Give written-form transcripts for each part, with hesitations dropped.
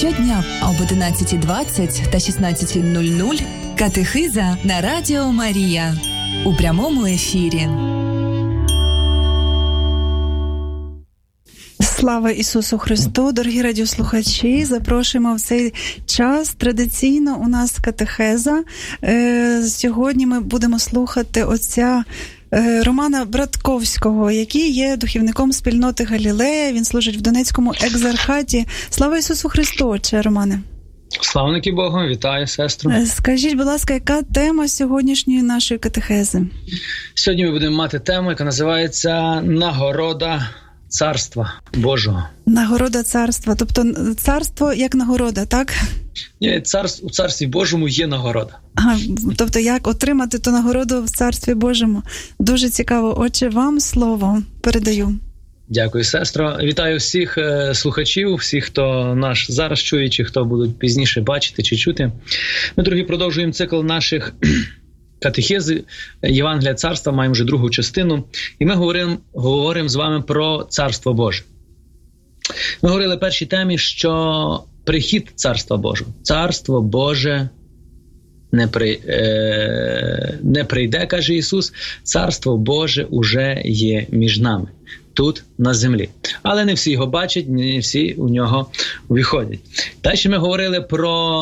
Щодня об 11:20 та 16:00 катехиза на Радіо Марія у прямому ефірі. Слава Ісусу Христу! Дорогі радіослухачі, запрошуємо в цей час. Традиційно у нас катехеза. Сьогодні ми будемо слухати отця Романа Братковського, який є духівником спільноти Галілея. Він служить в Донецькому екзархаті. Слава Ісусу Христу, отче Романе! Славники Богу, вітаю, сестру. Скажіть, будь ласка, яка тема сьогоднішньої нашої катехези? Сьогодні ми будемо мати тему, яка називається «Нагорода Царства Божого». Нагорода царства, тобто царство як нагорода, так? Ні, у Царстві Божому є нагорода. Тобто як отримати ту нагороду в Царстві Божому? Дуже цікаво. Отче, вам слово передаю. Дякую, сестро. Вітаю всіх слухачів, всіх, хто наш зараз чує, чи хто будуть пізніше бачити чи чути. Ми, дорогі, продовжуємо цикл наших катехези Євангелія Царства, маємо вже другу частину. І ми говоримо з вами про Царство Боже. Ми говорили в першій темі, що прихід Царства Божого. Царство Боже не прийде, каже Ісус, Царство Боже уже є між нами, тут, на землі. Але не всі його бачать, не всі у нього виходять. Далі ми говорили про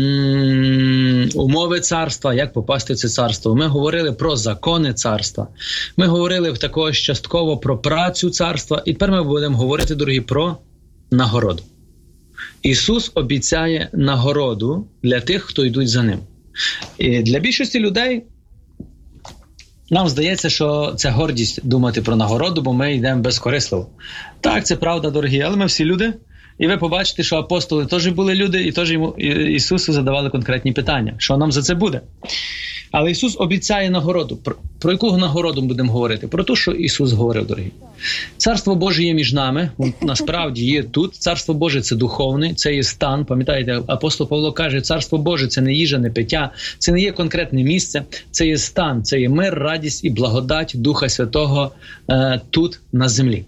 умови царства, як попасти в це царство. Ми говорили про закони царства. Ми говорили також частково про працю царства. І тепер ми будемо говорити, дорогі, про нагороду. Ісус обіцяє нагороду для тих, хто йдуть за Ним. І для більшості людей нам здається, що це гордість думати про нагороду, бо ми йдемо безкорисливо. Так, це правда, дорогі, але ми всі люди. І ви побачите, що апостоли теж були люди, і теж Ісусу задавали конкретні питання. Що нам за це буде? Але Ісус обіцяє нагороду. Про яку нагороду будемо говорити? Про те, що Ісус говорив, дорогі. Царство Боже є між нами, насправді є тут. Царство Боже – це духовне, це є стан. Пам'ятаєте, апостол Павло каже, Царство Боже – це не їжа, не пиття, це не є конкретне місце, це є стан, це є мир, радість і благодать Духа Святого тут, на землі.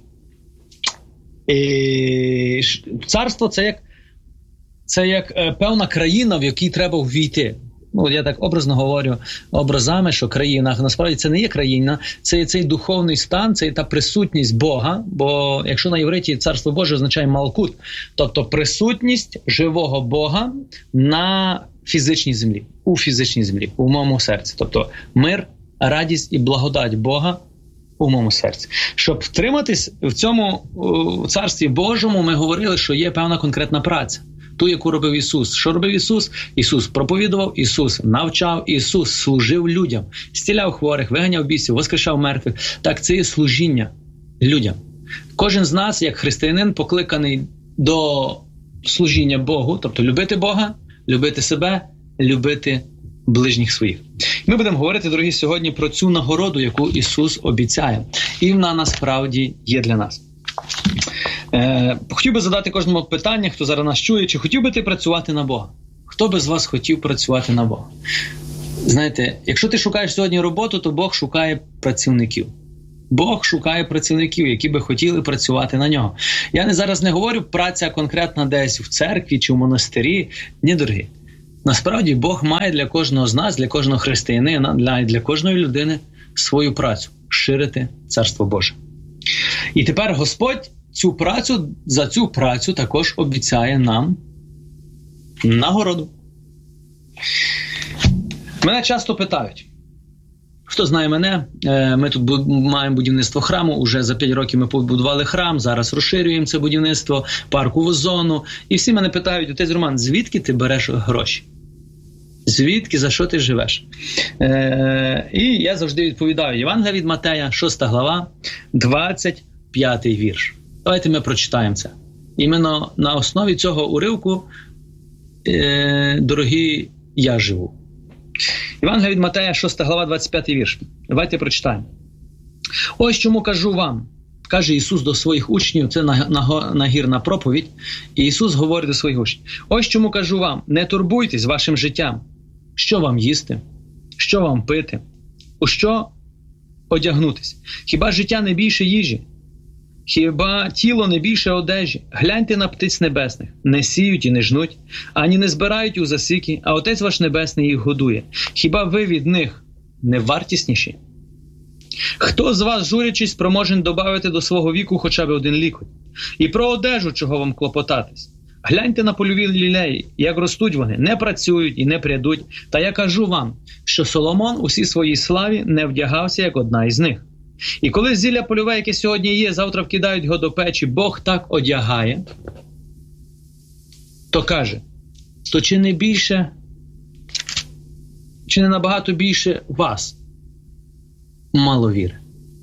І царство – це як певна країна, в якій треба ввійти. Я так образно говорю образами, що країна, насправді це не є країна, це є цей духовний стан, це є та присутність Бога, бо якщо на євриті Царство Боже означає малкут, тобто присутність живого Бога на фізичній землі, у фізичній землі, у моєму серці. Тобто мир, радість і благодать Бога у моєму серці. Щоб втриматись в цьому Царстві Божому, ми говорили, що є певна конкретна праця. Ту, яку робив Ісус. Що робив Ісус? Ісус проповідував, Ісус навчав, Ісус служив людям, зціляв хворих, виганяв бісів, воскрешав мертвих. Так, це є служіння людям. Кожен з нас, як християнин, покликаний до служіння Богу, тобто любити Бога, любити себе, любити ближніх своїх. Ми будемо говорити, дорогі, сьогодні про цю нагороду, яку Ісус обіцяє. І вона насправді є для нас. Хотів би задати кожному питання, хто зараз нас чує, чи хотів би ти працювати на Бога? Хто би з вас хотів працювати на Бога? Знаєте, якщо ти шукаєш сьогодні роботу, то Бог шукає працівників. Бог шукає працівників, які би хотіли працювати на нього. Я зараз не говорю праця конкретна десь в церкві чи в монастирі. Ні, дорогі. Насправді Бог має для кожного з нас, для кожного християнина, для кожної людини свою працю – ширити Царство Боже. І тепер Господь за цю працю також обіцяє нам нагороду. Мене часто питають, хто знає мене, ми тут маємо будівництво храму, уже за 5 років ми побудували храм, зараз розширюємо це будівництво, паркову зону. І всі мене питають, отець Роман, звідки ти береш гроші? Звідки, за що ти живеш? І я завжди відповідаю, Євангелія від Матея, 6 глава, 25 вірш. Давайте ми прочитаємо це. Іменно на основі цього уривку, дорогі, я живу. Євангелія від Матея, 6 глава, 25 вірш. Давайте прочитаємо. Ось чому кажу вам, каже Ісус до своїх учнів, це нагірна проповідь, і Ісус говорить до своїх учнів. Ось чому кажу вам, не турбуйтесь вашим життям, що вам їсти, що вам пити, у що одягнутись. Хіба життя не більше їжі, Хіба тіло не більше одежі? Гляньте на птиць небесних. Не сіють і не жнуть, ані не збирають у засіки, а Отець ваш Небесний їх годує. Хіба ви від них не вартісніші? Хто з вас, журячись, спроможен добавити до свого віку хоча б один лікоть? І про одежу, чого вам клопотатись? Гляньте на польові лілеї, як ростуть вони, не працюють і не прядуть. Та я кажу вам, що Соломон у всій своїй славі не вдягався, як одна із них. І коли зілля польове, яке сьогодні є, завтра вкидають його до печі, Бог так одягає, то каже, то чи не більше, чи не набагато більше вас, мало віри?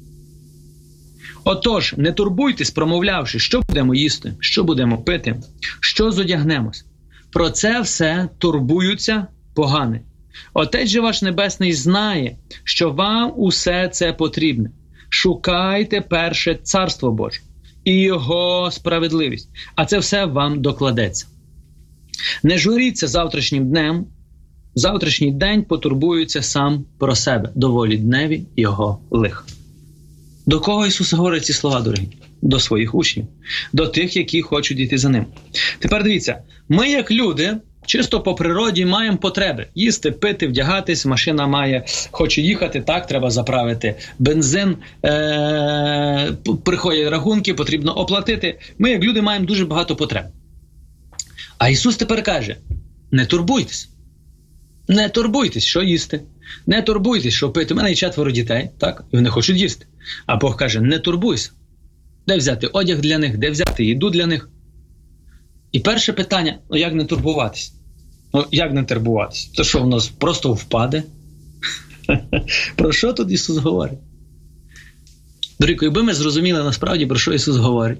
Отож, не турбуйтесь, промовлявши, що будемо їсти, що будемо пити, що зодягнемось. Про це все турбуються погани. Отець же ваш Небесний знає, що вам усе це потрібне. Шукайте перше Царство Боже і Його справедливість, а це все вам докладеться. Не журіться завтрашнім днем, завтрашній день потурбується сам про себе, доволі дневі Його лиха. До кого Ісус говорить ці слова, дорогі? До своїх учнів, до тих, які хочуть йти за Ним. Тепер дивіться, ми як люди, чисто по природі маємо потреби. Їсти, пити, вдягатись, машина хоче їхати, так, треба заправити бензин, приходять рахунки, потрібно оплатити. Ми як люди маємо дуже багато потреб. А Ісус тепер каже, не турбуйтесь. Не турбуйтесь, що їсти. Не турбуйтесь, що пити. У мене є 4 дітей, так, і вони хочуть їсти. А Бог каже, не турбуйся. Де взяти одяг для них, де взяти їду для них? І перше питання, як не турбуватись? Як не турбуватись? То що, в нас просто впаде? Про що тут Ісус говорить? Дорогі, якби ми зрозуміли насправді, про що Ісус говорить,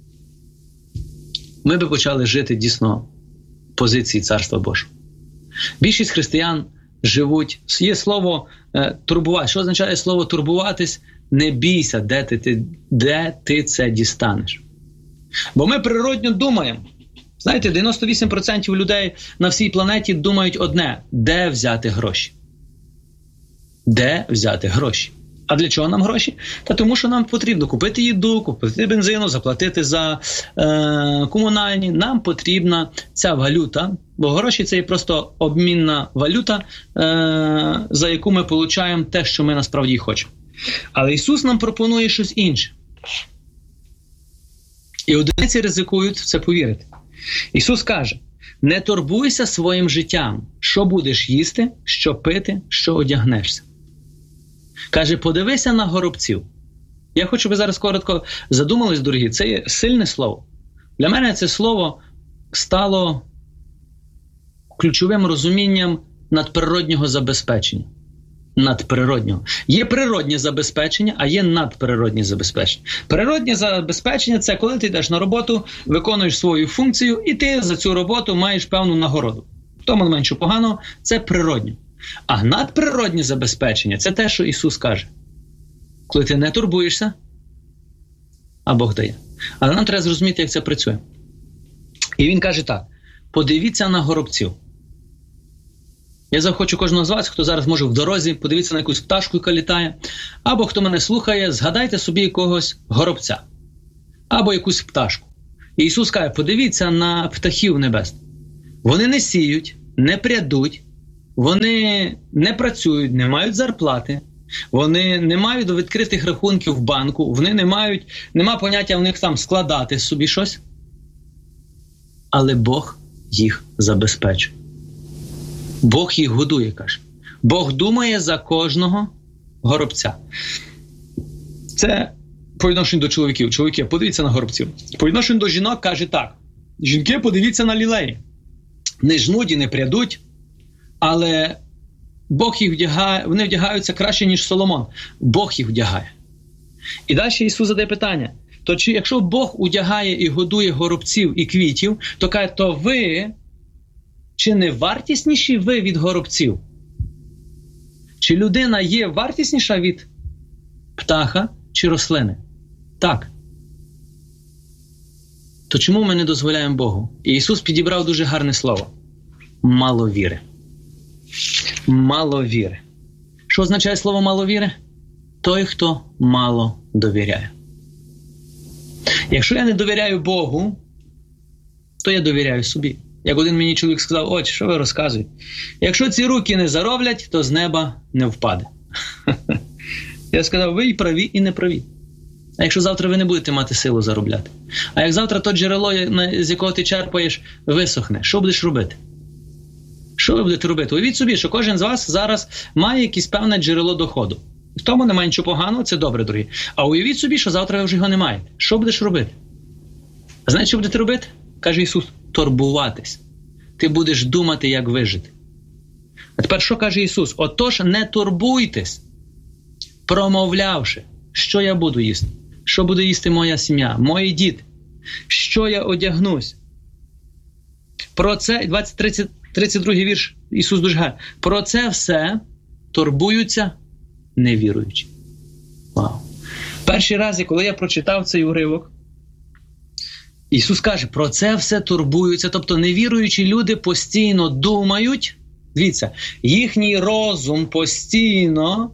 ми би почали жити дійсно в позиції Царства Божого. Більшість християн живуть, є слово турбувати. Що означає слово турбуватись? Не бійся, де ти це дістанеш. Бо ми природньо думаємо. Знаєте, 98% людей на всій планеті думають одне – де взяти гроші? Де взяти гроші? А для чого нам гроші? Та тому, що нам потрібно купити їду, купити бензину, заплатити за комунальні. Нам потрібна ця валюта, бо гроші – це є просто обмінна валюта, за яку ми получаємо те, що ми насправді хочемо. Але Ісус нам пропонує щось інше. І одиниці ризикують в це повірити. Ісус каже, не турбуйся своїм життям, що будеш їсти, що пити, що одягнешся. Каже, подивися на горобців. Я хочу, щоб ви зараз коротко задумались, дорогі, це є сильне слово. Для мене це слово стало ключовим розумінням надприроднього забезпечення. Надприроднього. Є природнє забезпечення, а є надприроднє забезпечення. Природнє забезпечення – це коли ти йдеш на роботу, виконуєш свою функцію, і ти за цю роботу маєш певну нагороду. В тому не менше погано, це природньо. А надприроднє забезпечення – це те, що Ісус каже. Коли ти не турбуєшся, а Бог дає. Але нам треба зрозуміти, як це працює. І Він каже так, подивіться на горобців. Я захочу кожного з вас, хто зараз може в дорозі, подивіться на якусь пташку, яка літає, або хто мене слухає, згадайте собі якогось горобця, або якусь пташку. І Ісус каже, подивіться на птахів небесних. Вони не сіють, не прядуть, вони не працюють, не мають зарплати, вони не мають відкритих рахунків в банку, вони нема поняття в них там складати собі щось. Але Бог їх забезпечує. Бог їх годує, каже. Бог думає за кожного горобця. Це по відношенню до чоловіків. Чоловіки, подивіться на горобців. По відношенню до жінок каже так. Жінки, подивіться на лілеї. Не жнуть і не прядуть, але Бог їх вдягає, вони вдягаються краще, ніж Соломон. Бог їх вдягає. І далі Ісус задає питання. То якщо Бог одягає і годує горобців і квітів, то каже, то ви... Чи не вартісніші ви від горобців? Чи людина є вартісніша від птаха чи рослини? Так. То чому ми не дозволяємо Богу? І Ісус підібрав дуже гарне слово. Мало віри. Мало віри. Що означає слово мало віри? Той, хто мало довіряє. Якщо я не довіряю Богу, то я довіряю собі. Як один мені чоловік сказав: «Отче, що ви розказуєте? Якщо ці руки не зароблять, то з неба не впаде». Я сказав: ви і праві, і не праві. А якщо завтра ви не будете мати силу заробляти? А як завтра то джерело, з якого ти черпаєш, висохне, що будеш робити? Що ви будете робити? Уявіть собі, що кожен з вас зараз має якесь певне джерело доходу. В тому немає нічого поганого, це добре, дорогі. А уявіть собі, що завтра ви вже його не маєте. Що будеш робити? А знаєте, що будете робити? Каже Ісус: турбуватись. Ти будеш думати, як вижити. А тепер що каже Ісус? Отож, не турбуйтесь, промовлявши, що я буду їсти, що буде їсти моя сім'я, мої діти, що я одягнусь. Про це, 32 вірш, Ісус дуже гарний. Про це все турбуються невіруючі. Вау. Перший раз, коли я прочитав цей уривок, Ісус каже: про це все турбуються. Тобто невіруючі люди постійно думають, дивіться, їхній розум постійно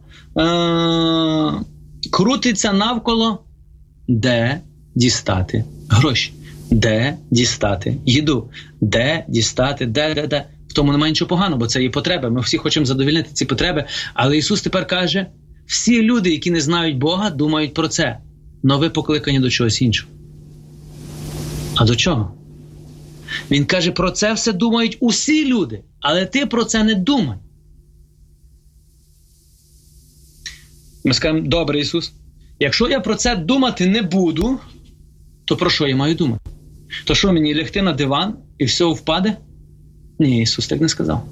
крутиться навколо, де дістати гроші, де дістати їду, де дістати, де. В тому немає нічого поганого, бо це є потреби. Ми всі хочемо задовольнити ці потреби. Але Ісус тепер каже: всі люди, які не знають Бога, думають про це. Но ви покликані до чогось іншого. А до чого? Він каже: про це все думають усі люди, але ти про це не думай. Ми скажемо: добре, Ісус, якщо я про це думати не буду, то про що я маю думати? То що, мені лягти на диван і все впаде? Ні, Ісус так не сказав.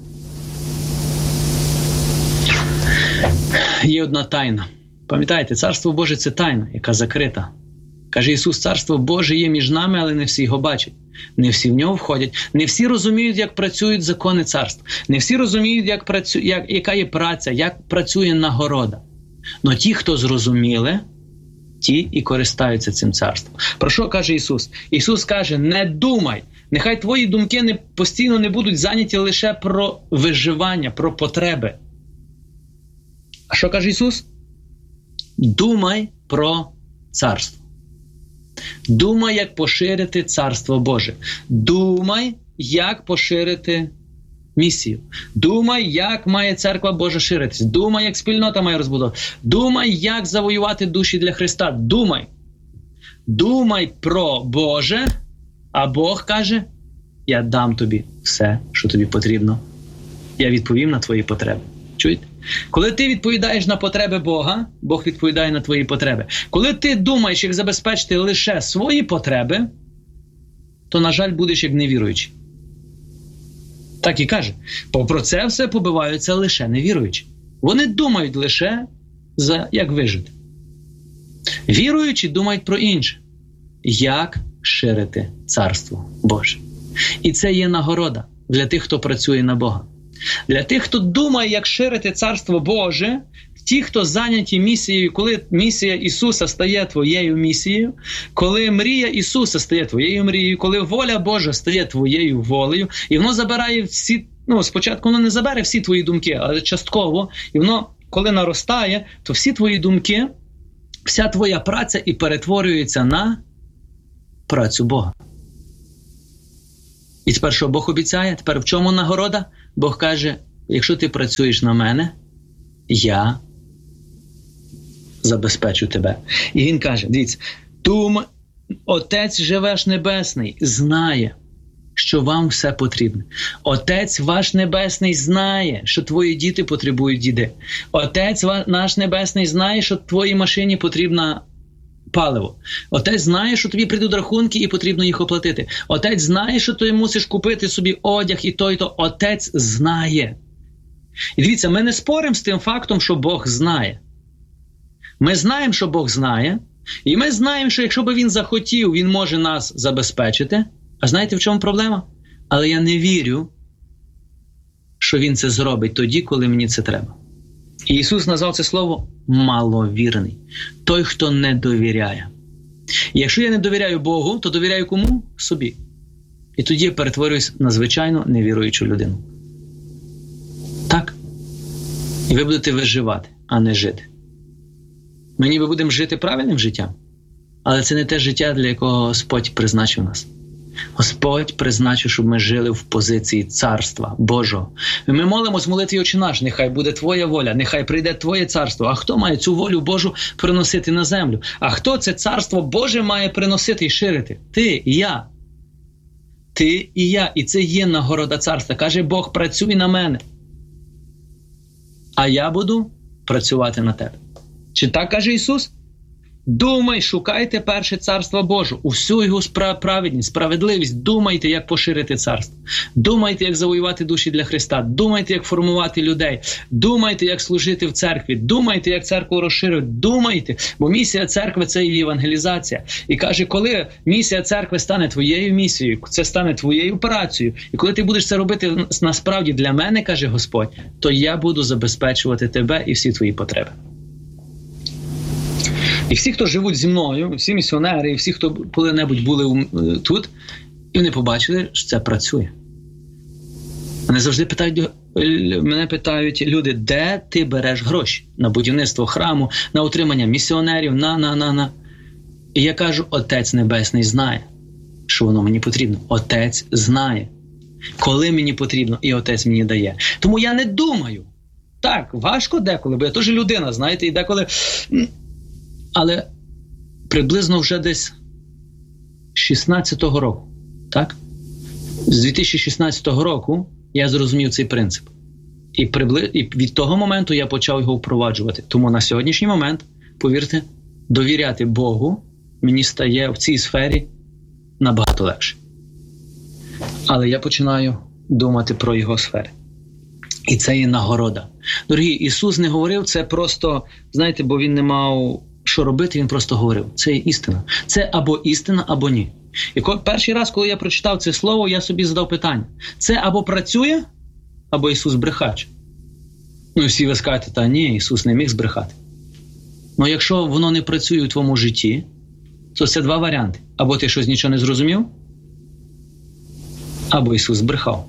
Є одна тайна. Пам'ятаєте, Царство Боже – це тайна, яка закрита. Каже Ісус: Царство Боже є між нами, але не всі його бачать. Не всі в нього входять. Не всі розуміють, як працюють закони царства. Не всі розуміють, яка є праця, як працює нагорода. Но ті, хто зрозуміли, ті і користаються цим царством. Про що каже Ісус? Ісус каже: не думай. Нехай твої думки постійно не будуть зайняті лише про виживання, про потреби. А що каже Ісус? Думай про царство. Думай, як поширити Царство Боже. Думай, як поширити місію. Думай, як має Церква Божа ширитись. Думай, як спільнота має розбудовувати. Думай, як завоювати душі для Христа. Думай. Думай про Боже, а Бог каже: я дам тобі все, що тобі потрібно. Я відповім на твої потреби. Чуєте? Коли ти відповідаєш на потреби Бога, Бог відповідає на твої потреби. Коли ти думаєш, як забезпечити лише свої потреби, то, на жаль, будеш як невіруючий. Так і каже. Про це все побиваються лише невіруючі. Вони думають лише як вижити. Віруючі думають про інше. Як ширити Царство Боже. І це є нагорода для тих, хто працює на Бога. Для тих, хто думає, як ширити Царство Боже, ті, хто зайняті місією, коли місія Ісуса стає твоєю місією, коли мрія Ісуса стає твоєю мрією, коли воля Божа стає твоєю волею, і воно забирає всі, спочатку воно не забере всі твої думки, але частково, і воно, коли наростає, то всі твої думки, вся твоя праця і перетворюється на працю Бога. І тепер що Бог обіцяє? Тепер в чому нагорода? Бог каже: якщо ти працюєш на мене, я забезпечу тебе. І він каже, дивіться, Отець же ваш Небесний знає, що вам все потрібне. Отець ваш Небесний знає, що твої діти потребують їди. Отець наш Небесний знає, що твоїй машині потрібна паливо. Отець знає, що тобі прийдуть рахунки і потрібно їх оплатити. Отець знає, що ти мусиш купити собі одяг і то, і то. Отець знає. І дивіться, ми не споримо з тим фактом, що Бог знає. Ми знаємо, що Бог знає, і ми знаємо, що якщо б Він захотів, Він може нас забезпечити. А знаєте, в чому проблема? Але я не вірю, що Він це зробить тоді, коли мені це треба. І Ісус назвав це слово «маловірний». Той, хто не довіряє. І якщо я не довіряю Богу, то довіряю кому? Собі. І тоді я перетворююсь на звичайно невіруючу людину. Так? І ви будете виживати, а не жити. Ми ніби будемо жити правильним життям. Але це не те життя, для якого Господь призначив нас. Господь призначив, щоб ми жили в позиції Царства Божого. І ми молимось в молитві «Отче наш», нехай буде Твоя воля, нехай прийде Твоє царство. А хто має цю волю Божу приносити на землю? А хто це Царство Боже має приносити і ширити? Ти і я. Ти і я. І це є нагорода царства. Каже Бог, працюй на мене. А я буду працювати на тебе. Чи так каже Ісус? Думай, шукайте перше Царство Боже, усю його праведність, справедливість. Думайте, як поширити царство. Думайте, як завоювати душі для Христа. Думайте, як формувати людей. Думайте, як служити в церкві. Думайте, як церкву розширити. Думайте, бо місія церкви – це і евангелізація. І каже, коли місія церкви стане твоєю місією, це стане твоєю працею, і коли ти будеш це робити насправді для мене, каже Господь, то я буду забезпечувати тебе і всі твої потреби. І всі, хто живуть зі мною, всі місіонери, і всі, хто коли-небудь були тут, і вони побачили, що це працює. Мене питають люди, де ти береш гроші? На будівництво храму, на утримання місіонерів, на. І я кажу, Отець Небесний знає, що воно мені потрібно. Отець знає, коли мені потрібно, і Отець мені дає. Тому я не думаю. Так, важко деколи, бо я теж людина, знаєте, і деколи... Але приблизно вже десь 16-го року, так? З 2016 року я зрозумів цей принцип. І від того моменту я почав його впроваджувати. Тому на сьогоднішній момент, повірте, довіряти Богу мені стає в цій сфері набагато легше. Але я починаю думати про його сфери. І це є нагорода. Дорогі, Ісус не говорив це просто, знаєте, бо Він не мав що робити, Він просто говорив. Це є істина. Це або істина, або ні. І перший раз, коли я прочитав це слово, я собі задав питання. Це або працює, або Ісус брехач. Ну і всі ви скажете, та ні, Ісус не міг збрехати. Ну якщо воно не працює у твоєму житті, то це два варіанти. Або ти щось нічого не зрозумів, або Ісус збрехав.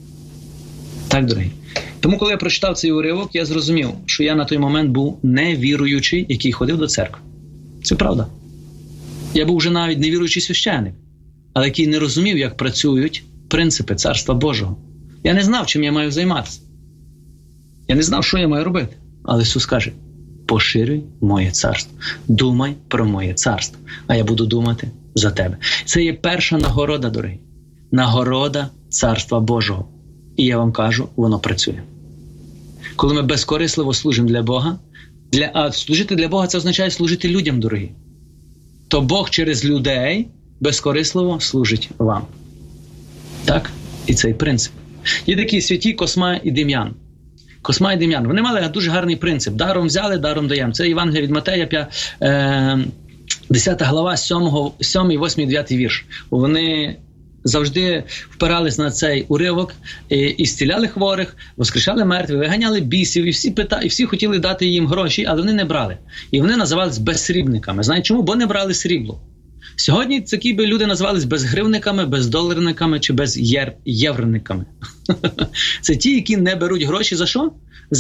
Так, дорогі. Тому, коли я прочитав цей уривок, я зрозумів, що я на той момент був невіруючий, який ходив до церкви. Це правда. Я був вже навіть невіруючий священник, але який не розумів, як працюють принципи Царства Божого. Я не знав, чим я маю займатися. Я не знав, що я маю робити. Але Ісус каже, поширюй моє царство. Думай про моє царство, а я буду думати за тебе. Це є перша нагорода, дорогі. Нагорода Царства Божого. І я вам кажу, воно працює. Коли ми безкорисливо служимо для Бога, а служити для Бога – це означає служити людям, дорогі. То Бог через людей безкорисливо служить вам. Так? І цей принцип. Є такі святі Косма і Дем'ян. Косма і Дем'ян. Вони мали дуже гарний принцип. Даром взяли, даром даємо. Це Євангелія від Матея, 10 глава, 7, 8, 9 вірш. Вони завжди впирались на цей уривок і зціляли хворих, воскрешали мертвих, виганяли бісів, і всі хотіли дати їм гроші, але вони не брали. І вони називались безсрібниками. Знаєте чому? Бо не брали срібло. Сьогодні такі би люди називались безгривниками, бездоларниками чи безєврениками. Це ті, які не беруть гроші за що?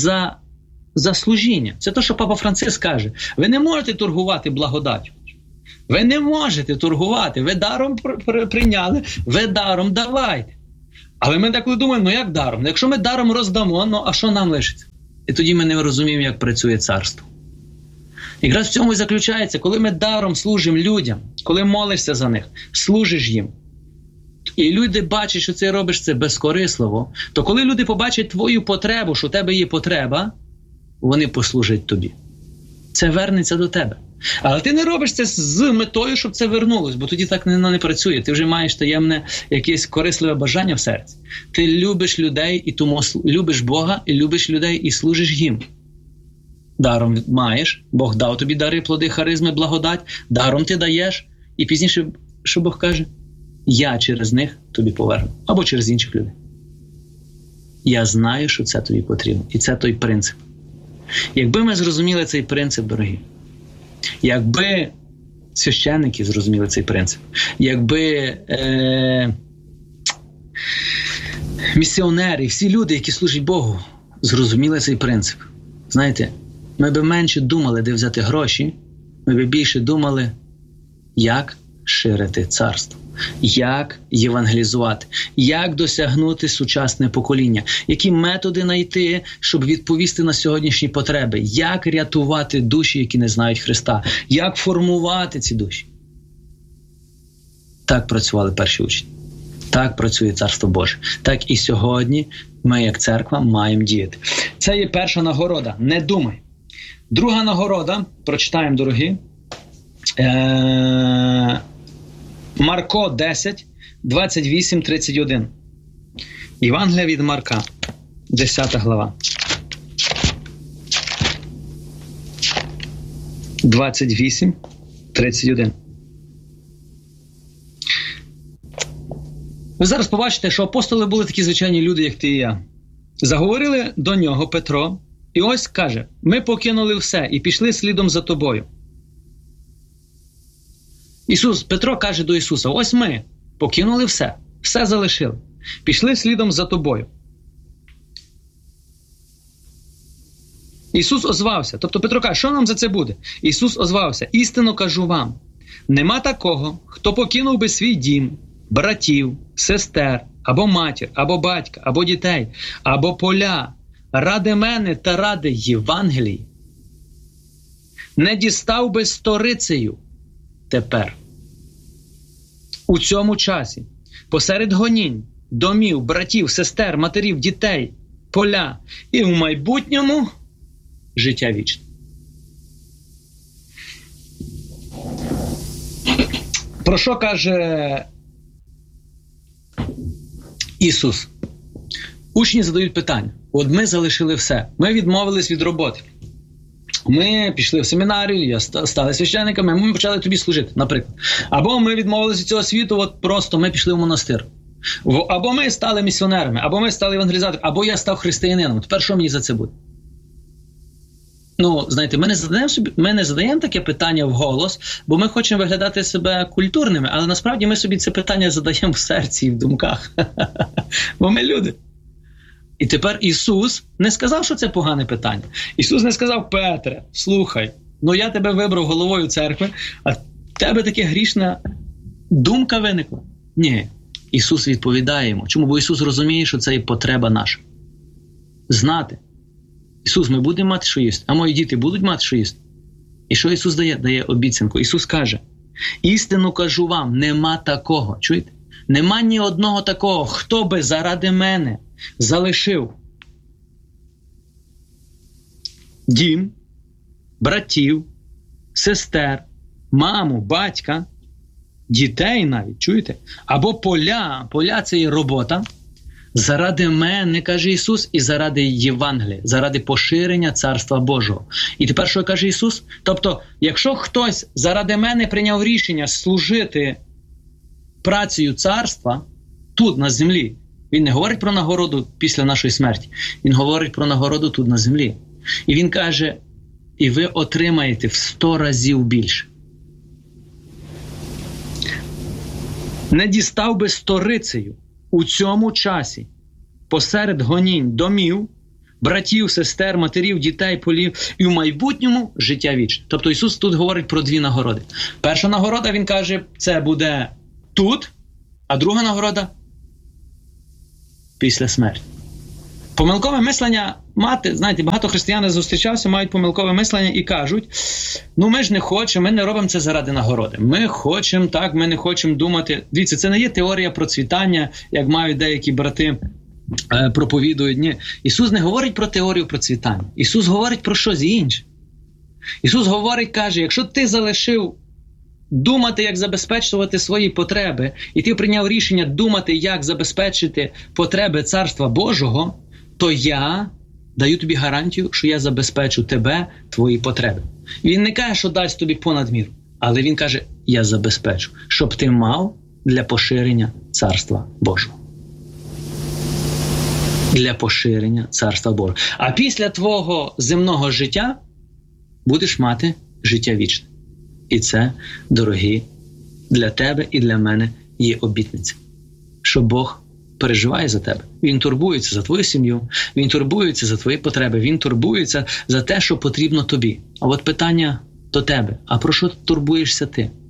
За служіння. Це те, що Папа Франциск каже. Ви не можете торгувати благодаттю. Ви не можете торгувати. Ви даром прийняли, ви даром давайте. Але ми деколи думаємо, як даром? Якщо ми даром роздамо, а що нам лишиться? І тоді ми не розуміємо, як працює царство. Якраз в цьому і заключається, коли ми даром служимо людям, коли молишся за них, служиш їм, і люди бачать, що ти робиш це безкорисливо, то коли люди побачать твою потребу, що у тебе є потреба, вони послужать тобі. Це вернеться до тебе. Але ти не робиш це з метою, щоб це вернулось, бо тоді так не працює. Ти вже маєш таємне якесь корисливе бажання в серці. Ти любиш людей, і тому любиш Бога, і любиш людей, і служиш їм. Даром маєш, Бог дав тобі дари, плоди, харизми, благодать, даром ти даєш, і пізніше, що Бог каже? Я через них тобі поверну, або через інших людей. Я знаю, що це тобі потрібно, і це той принцип. Якби ми зрозуміли цей принцип, дорогі, якби священники зрозуміли цей принцип, якби місіонери, всі люди, які служать Богу, зрозуміли цей принцип, знаєте, ми б менше думали, де взяти гроші, ми б більше думали, як ширити царство, як євангелізувати, як досягнути сучасне покоління, які методи знайти, щоб відповісти на сьогоднішні потреби, як рятувати душі, які не знають Христа, як формувати ці душі. Так працювали перші учні. Так працює Царство Боже. Так і сьогодні ми, як церква, маємо діяти. Це є перша нагорода. Не думай. Друга нагорода, прочитаємо, дорогі, Марко 10, 28, 31. Євангелія від Марка, 10 глава. 28, 31. Ви зараз побачите, що апостоли були такі звичайні люди, як ти і я. Заговорили до нього Петро, і ось каже: ми покинули все і пішли слідом за тобою. Петро каже до Ісуса: ось ми покинули все залишили, пішли слідом за тобою. Ісус озвався, тобто Петро каже: що нам за це буде? Ісус озвався: істинно кажу вам, нема такого, хто покинув би свій дім, братів, сестер, або матір, або батька, або дітей, або поля, ради мене та ради Євангелії, не дістав би сторицею тепер, у цьому часі, посеред гонінь, домів, братів, сестер, матерів, дітей, поля, і в майбутньому життя вічне. Про що каже Ісус? Учні задають питання. От ми залишили все. Ми відмовились від роботи. Ми пішли в семінарію, стали священниками, ми почали тобі служити, наприклад. Або ми відмовилися від цього світу, от просто ми пішли в монастир. Або ми стали місіонерами, або ми стали евангелізаторами, або я став християнином. Тепер що мені за це буде? Ну, знаєте, ми не задаємо таке питання вголос, бо ми хочемо виглядати себе культурними, але насправді ми собі це питання задаємо в серці і в думках. Бо ми люди. І тепер Ісус не сказав, що це погане питання. Ісус не сказав: Петре, слухай, ну я тебе вибрав головою церкви, а в тебе таке грішна думка виникла. Ні. Ісус відповідає йому. Чому? Бо Ісус розуміє, що це є потреба наша. Знати. Ісус, ми будемо мати, що їсти? А мої діти будуть мати, що їсти? І що Ісус дає? Дає обіцянку. Ісус каже: істину кажу вам, нема такого. Чуєте? Нема ні одного такого, хто би заради мене залишив дім, братів, сестер, маму, батька, дітей навіть, чуєте? Або поля. Поля – це є робота. Заради мене, каже Ісус, і заради Євангелія, заради поширення Царства Божого. І тепер що каже Ісус? Тобто, якщо хтось заради мене прийняв рішення служити працею царства тут, на землі, він не говорить про нагороду після нашої смерті, він говорить про нагороду тут, на землі. І він каже: і ви отримаєте в 100 разів більше. Не дістав би сторицею у цьому часі, посеред гонінь, домів, братів, сестер, матерів, дітей, полів, і в майбутньому життя вічне. Тобто Ісус тут говорить про 2 нагороди. Перша нагорода, Він каже, це буде тут, а друга нагорода після смерті. Помилкове мислення мати, знаєте, багато християн я зустрічався, мають помилкове мислення і кажуть: ну ми ж не хочемо, ми не робимо це заради нагороди. Ми хочемо так, ми не хочемо думати. Дивіться, це не є теорія процвітання, як мають деякі брати проповідують. Ні. Ісус не говорить про теорію процвітання. Ісус говорить про щось інше. Ісус говорить, каже: якщо ти залишив думати, як забезпечувати свої потреби, і ти прийняв рішення думати, як забезпечити потреби Царства Божого, то я даю тобі гарантію, що я забезпечу тебе, твої потреби. Він не каже, що дасть тобі понад міру, але він каже: я забезпечу, щоб ти мав для поширення Царства Божого. Для поширення Царства Божого. А після твого земного життя будеш мати життя вічне. І це, дорогі, для тебе і для мене є обітниця, що Бог переживає за тебе. Він турбується за твою сім'ю, Він турбується за твої потреби, Він турбується за те, що потрібно тобі. А от питання до тебе: а про що турбуєшся ти?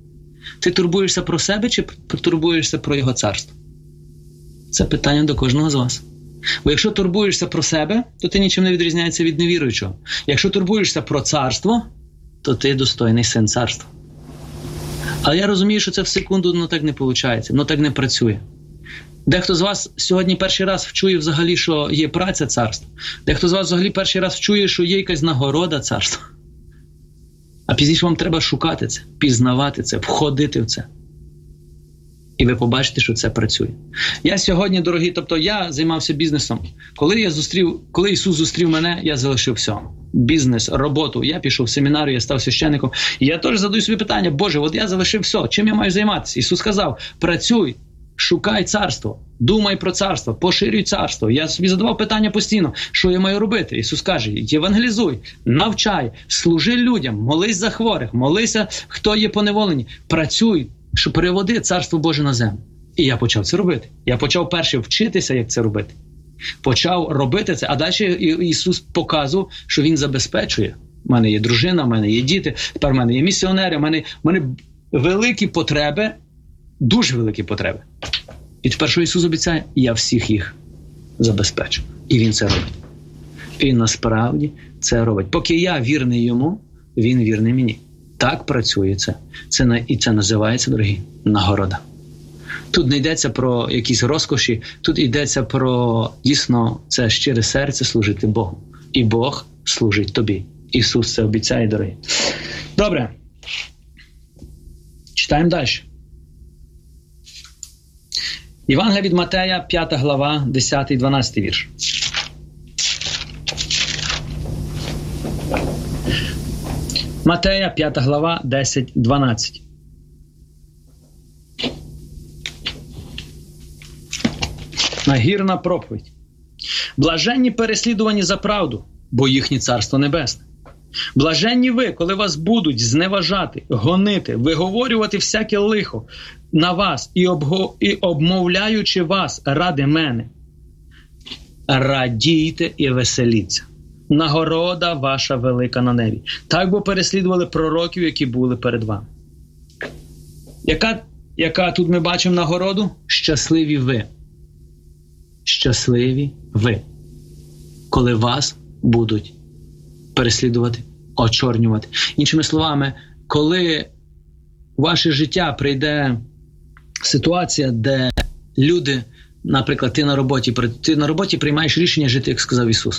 Ти турбуєшся про себе чи турбуєшся про Його царство? Це питання до кожного з вас. Бо якщо турбуєшся про себе, то ти нічим не відрізняєшся від невіруючого. Якщо турбуєшся про царство, то ти достойний син царства. Але я розумію, що це в секунду так не виходить, так не працює. Дехто з вас сьогодні перший раз вчує взагалі, що є праця царства. Дехто з вас взагалі перший раз вчує, що є якась нагорода царства. А пізніше вам треба шукати це, пізнавати це, входити в це. І ви побачите, що це працює. Я сьогодні, дорогі, я займався бізнесом. Коли Ісус зустрів мене, я залишив все. Бізнес, роботу. Я пішов в семінарію, я став священником. І я теж задаю собі питання, Боже, я залишив все. Чим я маю займатися? Ісус сказав, працюй, шукай царство, думай про царство, поширюй царство. Я собі задавав питання постійно, що я маю робити? Ісус каже, євангелізуй, навчай, служи людям, молись за хворих, молися, хто є поневолені, працюй, що переводи Царство Боже на землю. І я почав це робити. Я почав перше вчитися, як це робити. Почав робити це, а далі Ісус показував, що Він забезпечує. У мене є дружина, у мене є діти, тепер у мене є місіонери, у мене великі потреби, дуже великі потреби. І тепер, що Ісус обіцяє? Я всіх їх забезпечу. І Він це робить. Він насправді це робить. Поки я вірний Йому, Він вірний мені. Так працює це. І це називається, дорогі, нагорода. Тут не йдеться про якісь розкоші, тут йдеться про, дійсно, це щире серце служити Богу. І Бог служить тобі. Ісус це обіцяє, дорогі. Добре. Читаємо далі. Євангелія від Матея, 5 глава, 10 і 12 вірш. Матея, 5 глава, 10-12. Нагірна проповідь. Блаженні переслідувані за правду, бо їхнє царство небесне. Блаженні ви, коли вас будуть зневажати, гонити, виговорювати всяке лихо на вас і обмовляючи вас ради мене. Радійте і веселіться. Нагорода ваша велика на небі. Так бо переслідували пророків, які були перед вами. Яка тут ми бачимо нагороду? Щасливі ви. Щасливі ви. Коли вас будуть переслідувати, очорнювати. Іншими словами, коли в ваше життя прийде ситуація, де люди, наприклад, ти на роботі приймаєш рішення жити, як сказав Ісус.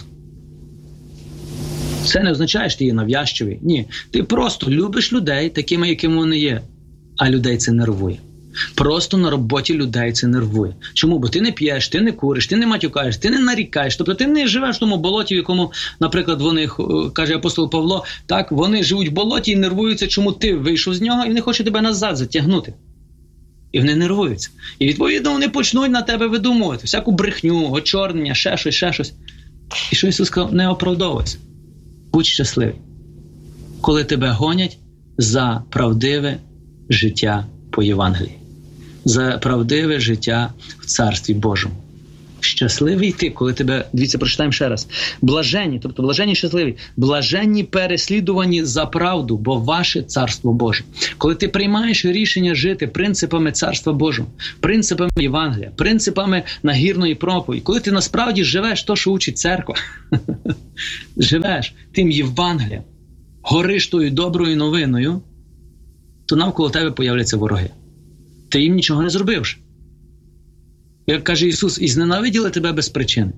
Це не означає, що ти є нав'язчивий. Ні. Ти просто любиш людей такими, якими вони є. А людей це нервує. Просто на роботі людей це нервує. Чому? Бо ти не п'єш, ти не куриш, ти не матюкаєш, ти не нарікаєш. Тобто ти не живеш в тому болоті, в якому, наприклад, вони, каже апостол Павло, так, вони живуть в болоті і нервуються, чому ти вийшов з нього, і вони хочуть тебе назад затягнути. І вони нервуються. І, відповідно, вони почнуть на тебе видумувати. Всяку брехню, очорнення, ще щось. І що Ісус сказав? Не оправдовуйся. Будь щасливий. Коли тебе гонять за правдиве життя по Євангелії. За правдиве життя в Царстві Божому. Щасливий ти, коли тебе, дивіться, прочитаємо ще раз. Блаженні, тобто блаженні щасливі, блаженні переслідувані за правду, бо ваше Царство Боже. Коли ти приймаєш рішення жити принципами Царства Божого, принципами Євангелія, принципами нагірної проповіді, коли ти насправді живеш то, що учить церква, живеш тим Євангелієм, гориш тою доброю новиною, то навколо тебе появляться вороги. Ти їм нічого не зробивши. Як каже Ісус, і зненавиділи тебе без причини.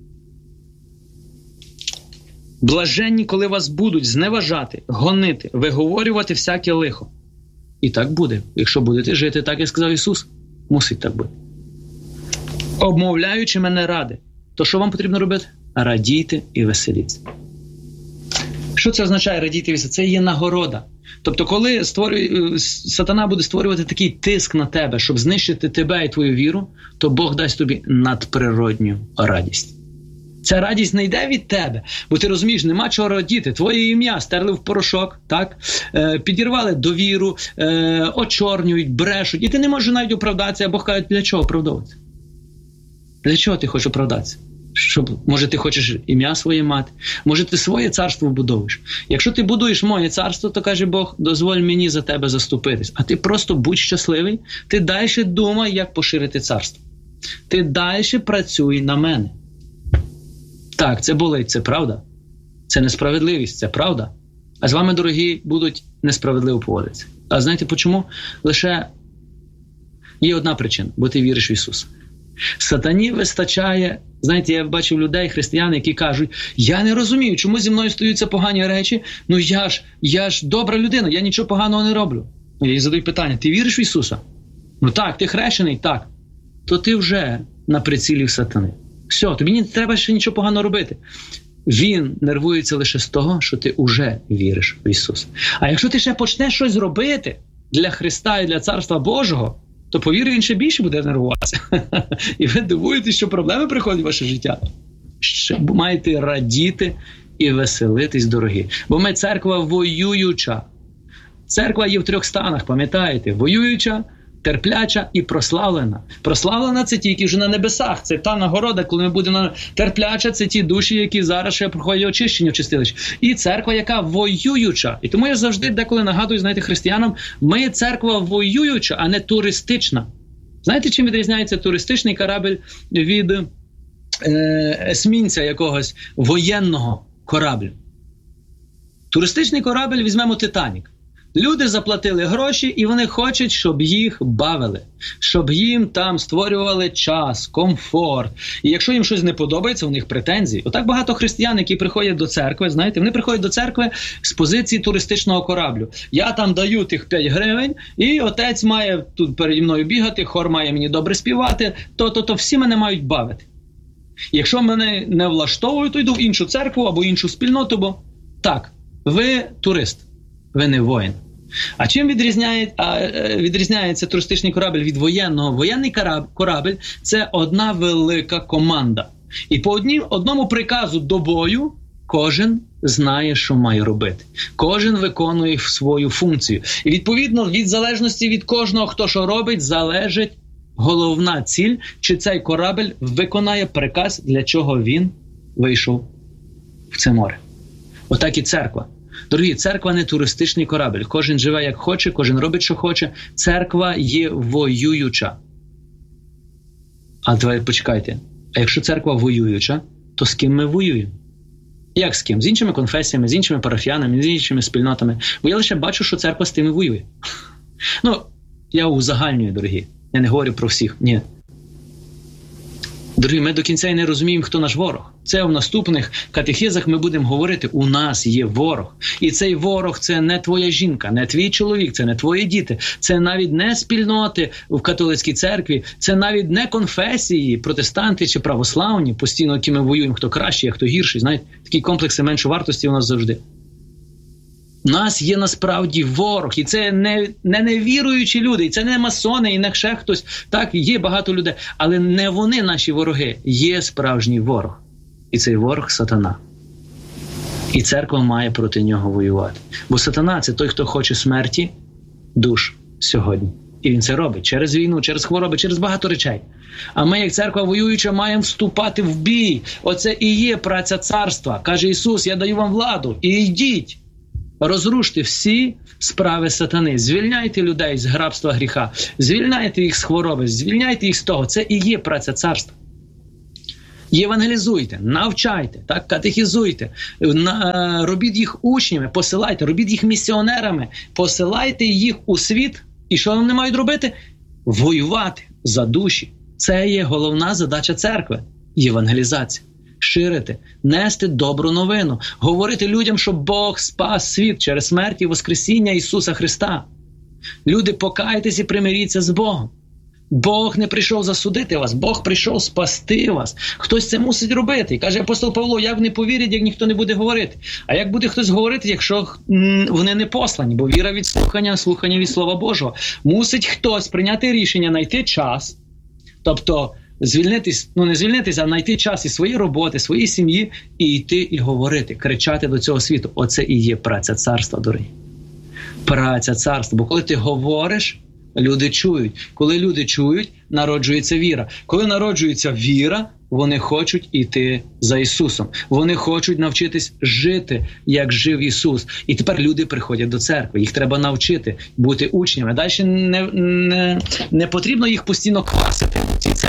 Блаженні, коли вас будуть зневажати, гонити, виговорювати всяке лихо. І так буде. Якщо будете жити так, як сказав Ісус, мусить так бути. Обмовляючи мене ради, то що вам потрібно робити? Радійте і веселіться. Що це означає радійте і веселіться? Це є нагорода. Тобто, коли сатана буде створювати такий тиск на тебе, щоб знищити тебе і твою віру, то Бог дасть тобі надприродню радість. Ця радість не йде від тебе, бо ти розумієш, нема чого радіти. Твоє ім'я стерли в порошок, так? Підірвали довіру, очорнюють, брешуть. І ти не можеш навіть оправдатися, а Бог каже, для чого оправдовуватися? Для чого ти хочеш оправдатися? Може, ти хочеш ім'я своє мати, може, ти своє царство будуєш. Якщо ти будуєш моє царство, то, каже Бог, дозволь мені за тебе заступитись. А ти просто будь щасливий, ти далі думай, як поширити царство. Ти далі працюй на мене. Так, це болить, це правда. Це несправедливість, це правда. А з вами, дорогі, будуть несправедливо поводитися. А знаєте чому? Лише є одна причина, бо ти віриш в Ісуса. Сатані вистачає, знаєте, я бачив людей, християн, які кажуть, я не розумію, чому зі мною стаються погані речі, ну я ж добра людина, я нічого поганого не роблю. Я їй задаю питання, ти віриш в Ісуса? Ну так, ти хрещений? Так. То ти вже на прицілі в сатани. Все, тобі не треба ще нічого поганого робити. Він нервується лише з того, що ти вже віриш в Ісуса. А якщо ти ще почнеш щось робити для Христа і для Царства Божого, то, повірю, він ще більше буде нервуватися. І ви дивуєтесь, що проблеми приходять в ваше життя. Ще маєте радіти і веселитись, дорогі. Бо ми церква воююча. Церква є в 3 станах, пам'ятаєте? Воююча, терпляча і прославлена. Прославлена – це ті, які вже на небесах. Це та нагорода, коли ми будемо терпляча – це ті душі, які зараз ще проходять очищення в чистилищі. І церква, яка воююча. І тому я завжди деколи нагадую, знаєте, християнам, ми церква воююча, а не туристична. Знаєте, чим відрізняється туристичний корабель від есмінця якогось воєнного кораблю? Туристичний корабель, візьмемо «Титанік». Люди заплатили гроші, і вони хочуть, щоб їх бавили, щоб їм там створювали час, комфорт. І якщо їм щось не подобається, у них претензії. Отак багато християн, які приходять до церкви, знаєте, вони приходять до церкви з позиції туристичного кораблю. Я там даю тих 5 гривень, і отець має тут переді мною бігати, хор має мені добре співати, то всі мене мають бавити. І якщо мене не влаштовують, то йду в іншу церкву або іншу спільноту, бо так, ви турист, ви не воїн. А чим відрізняється туристичний корабель від воєнного? Воєнний корабель – це одна велика команда. І по одному приказу до бою кожен знає, що має робити. Кожен виконує свою функцію. І відповідно, від залежності від кожного, хто що робить, залежить головна ціль, чи цей корабель виконає приказ, для чого він вийшов в це море. Отак і церква. Дорогі, церква не туристичний корабель. Кожен живе як хоче, кожен робить, що хоче. Церква є воююча. А давайте почекайте. А якщо церква воююча, то з ким ми воюємо? Як з ким? З іншими конфесіями, з іншими парафіянами, з іншими спільнотами. Бо я лише бачу, що церква з тими воює. Ну, я узагальнюю, дорогі. Я не говорю про всіх. Ні. Дорогі, ми до кінця і не розуміємо, хто наш ворог. Це в наступних катехизах ми будемо говорити, у нас є ворог. І цей ворог – це не твоя жінка, не твій чоловік, це не твої діти. Це навіть не спільноти в католицькій церкві, це навіть не конфесії, протестанти чи православні, постійно, які ми воюємо, хто кращий, а хто гірший. Знаєте, такі комплекси меншої вартості у нас завжди. У нас є насправді ворог, і це не невіруючі люди, і це не масони, і не ще хтось. Так, є багато людей, але не вони наші вороги, є справжній ворог. І цей ворог – сатана. І церква має проти нього воювати. Бо сатана – це той, хто хоче смерті душ сьогодні. І він це робить через війну, через хвороби, через багато речей. А ми, як церква воююча, маємо вступати в бій. Оце і є праця царства. Каже Ісус, я даю вам владу, і йдіть. Розруште всі справи сатани, звільняйте людей з рабства гріха, звільняйте їх з хвороби, звільняйте їх з того. Це і є праця царства. Євангелізуйте, навчайте, так, катехізуйте, робіть їх учнями, посилайте, робіть їх місіонерами, посилайте їх у світ. І що вони мають робити? Воювати за душі. Це є головна задача церкви – євангелізація. Ширити, нести добру новину, говорити людям, що Бог спас світ через смерть і воскресіння Ісуса Христа. Люди, покайтесь і примиріться з Богом. Бог не прийшов засудити вас, Бог прийшов спасти вас. Хтось це мусить робити. І каже апостол Павло, як не повірять, як ніхто не буде говорити. А як буде хтось говорити, якщо вони не послані? Бо віра від слухання, слухання від Слова Божого. Мусить хтось прийняти рішення, знайти час, тобто звільнитись, не звільнитись, а знайти час із своєї роботи, своєї сім'ї і йти і говорити, кричати до цього світу. Оце і є праця царства, дорогі. Праця царства. Бо коли ти говориш, люди чують. Коли люди чують, народжується віра. Коли народжується віра, вони хочуть іти за Ісусом. Вони хочуть навчитись жити, як жив Ісус. І тепер люди приходять до церкви. Їх треба навчити бути учнями. Далі не потрібно їх постійно квасити в цій церкві.